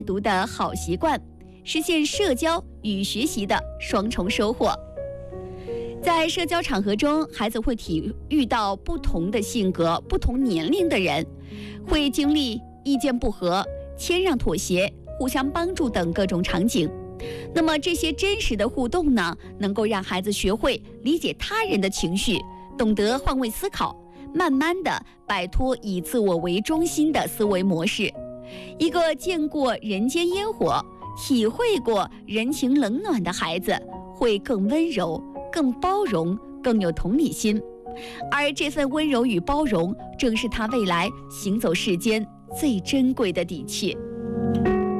读的好习惯，实现社交与学习的双重收获。在社交场合中，孩子会遇到不同的性格、不同年龄的人，会经历意见不合、谦让妥协、互相帮助等各种场景。那么这些真实的互动呢，能够让孩子学会理解他人的情绪，懂得换位思考，慢慢的摆脱以自我为中心的思维模式。一个见过人间烟火、体会过人情冷暖的孩子，会更温柔、更包容、更有同理心，而这份温柔与包容，正是他未来行走世间最珍贵的底气。